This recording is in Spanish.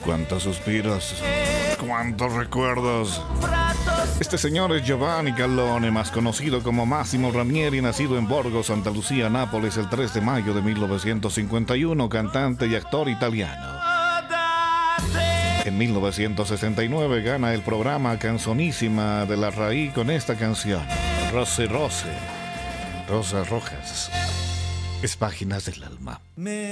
Cuántos suspiros, cuántos recuerdos. Este señor es Giovanni Callone, más conocido como Massimo Ranieri, nacido en Borgo, Santa Lucía, Nápoles, el 3 de mayo de 1951, cantante y actor italiano. En 1969 gana el programa Canzonissima de la RAI con esta canción, Rose Rose, Rosas Rojas, es Páginas del Alma.